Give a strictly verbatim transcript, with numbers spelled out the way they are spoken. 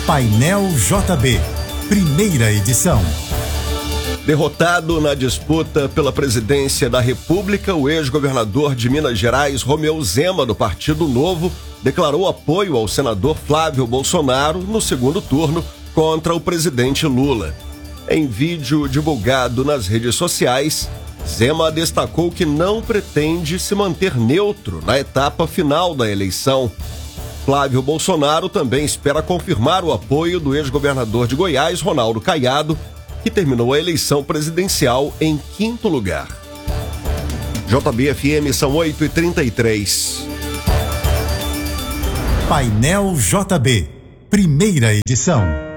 Painel J B, primeira edição. Derrotado na disputa pela presidência da República, o ex-governador de Minas Gerais, Romeu Zema, do Partido Novo, declarou apoio ao senador Flávio Bolsonaro no segundo turno contra o presidente Lula. Em vídeo divulgado nas redes sociais, Zema destacou que não pretende se manter neutro na etapa final da eleição. Flávio Bolsonaro também espera confirmar o apoio do ex-governador de Goiás, Ronaldo Caiado, que terminou a eleição presidencial em quinto lugar. J B F M são oito e trinta e três. Painel J B, primeira edição.